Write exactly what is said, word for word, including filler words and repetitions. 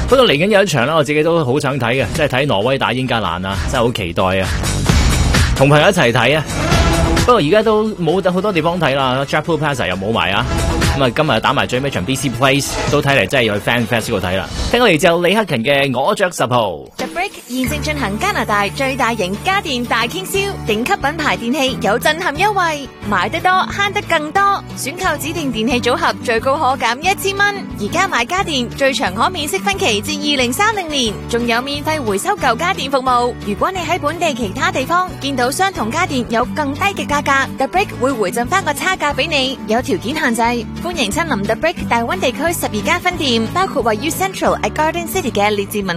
不過嚟緊有一場啦，我自己都好想睇嘅，即係睇挪威打英格蘭啊，真係好期待啊！同朋友一齊睇啊！不過而家都冇好多地方睇啦 ，Jackpool Plaza 又冇埋啊！咁啊，今日打埋最尾場 B C Place， 都睇嚟真係要去 Fan Fest 嗰度睇啦。聽過嚟就李克勤嘅《我着十號》。 The Brick 現正進行加拿大最大型家電大傾銷，頂級品牌電器有震撼優惠，買得多慳得更多，選購指定電器組合最高可減一千蚊。而家買家電最長可免息分期至二零三零年，仲有免費回收舊家電服務。如果你喺本地其他地方見到相同家電有更低嘅價格 ，The Brick 會回贈翻個差價俾你，有條件限制。歡迎親臨 The Brick 大灣地區十二間分店，包括位於 Central at Garden City 嘅列治文